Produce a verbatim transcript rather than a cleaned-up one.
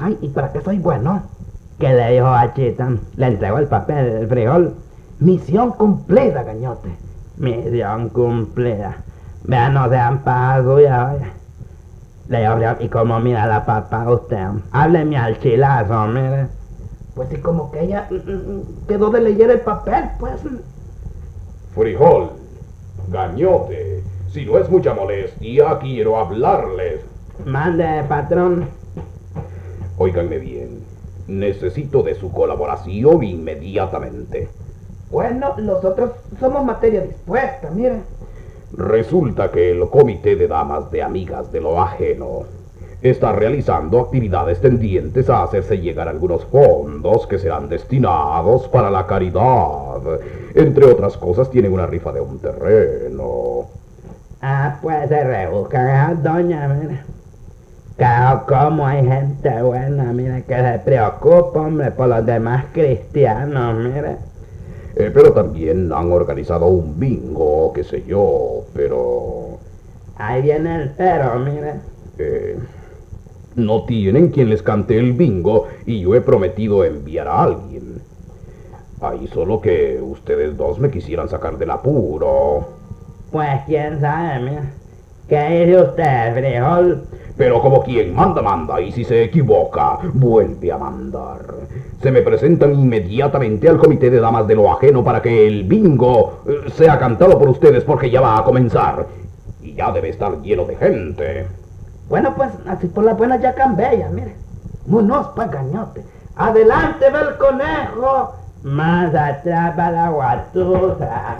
Ay, ¿y para qué soy bueno? ¿Qué le dijo a Chita? Le entregó el papel, el frijol. Misión cumplida, gañote. Misión cumplida. Vean, no sean pajas suyas, oye. Le digo, ¿y cómo mira la papa usted? Hábleme al chilazo, mire. Pues sí, como que ella mm, mm, quedó de leer el papel, pues. Frijol, gañote, si no es mucha molestia, quiero hablarles. Mande, patrón. Óiganme bien, necesito de su colaboración inmediatamente. Bueno, nosotros somos materia dispuesta, mire. Resulta que el Comité de Damas de Amigas de lo Ajeno está realizando actividades tendientes a hacerse llegar algunos fondos que serán destinados para la caridad. Entre otras cosas, tienen una rifa de un terreno. Ah, pues se rebuscan esas doñas, mire. Claro, como hay gente buena, mire, que se preocupa, hombre, por los demás cristianos, mire. Eh, pero también han organizado un bingo, qué sé yo, pero... Ahí viene el pero, mire. Eh, no tienen quien les cante el bingo y yo he prometido enviar a alguien. Ahí solo que ustedes dos me quisieran sacar del apuro. Pues quién sabe, mire. ¿Qué dice usted, frijol? Pero como quien manda, manda, y si se equivoca, vuelve a mandar. Se me presentan inmediatamente al Comité de Damas de lo Ajeno para que el bingo eh, sea cantado por ustedes porque ya va a comenzar. Y ya debe estar lleno de gente. Bueno, pues así por la buena ya cambia, mire. Vámonos, pues, gañote. Adelante, va el conejo. Más atrás va la guatusa.